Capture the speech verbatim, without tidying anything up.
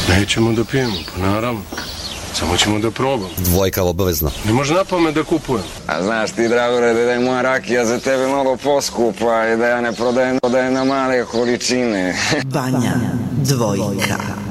Nećemo da pijemo, pa naravno. Samo ćemo da probamo. Dvojka obavezno. Ne može na pamet da kupujem. A znaš ti, Dragorede, da je moja rakija za tebe malo poskupa i da ja ne prodajem, prodajem na male količine. Banja dvojka.